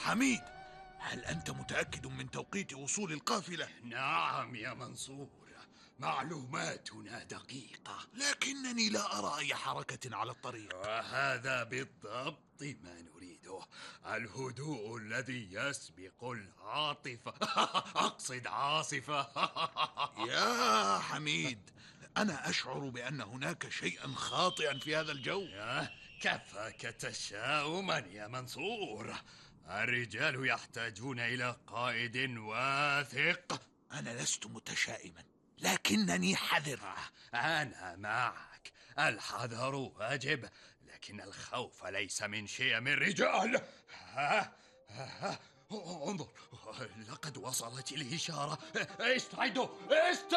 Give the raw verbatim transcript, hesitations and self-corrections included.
حميد، هل أنت متأكد من توقيت وصول القافلة؟ نعم يا منصور، معلوماتنا دقيقة. لكنني لا أرى أي حركة على الطريق. وهذا بالضبط ما نريده، الهدوء الذي يسبق العاطفة. أقصد عاصفة. يا حميد، أنا أشعر بأن هناك شيئا خاطئا في هذا الجو. كفاك تشاؤما يا منصور، الرجال يحتاجون إلى قائد واثق. أنا لست متشائما، لكنني حذر. أنا معك، الحذر واجب، لكن الخوف ليس من شيم الرجال. ها ها انظر، لقد وصلت الإشارة. استعدوا استعدوا